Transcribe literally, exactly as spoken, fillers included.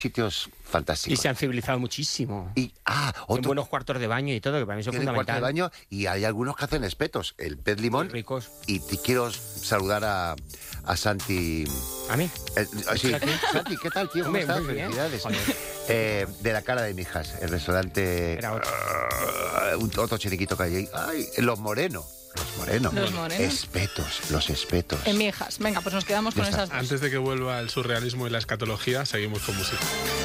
Sitios fantásticos. Y se han civilizado muchísimo. Y, ah, Con otro, buenos cuartos de baño y todo, que para mí eso es tienen cuarto fundamental. de baño y hay algunos que hacen espetos. El pez limón. Muy ricos. Y te quiero saludar a, a Santi. ¿A mí? Eh, sí. ¿Aquí? Santi, ¿qué tal, tío? ¿Cómo Hombre, estás? muy bien. Felicidades. Joder. Eh, de la cara de mi hijas, el restaurante. Era otro. Uh, un otro chiringuito que hay ahí. Ay, Los Moreno. Los Moreno. Los Moreno. Espetos, los espetos. En Mijas. Venga, pues nos quedamos Ya con está. esas dos. Antes de que vuelva el surrealismo y la escatología, seguimos con música.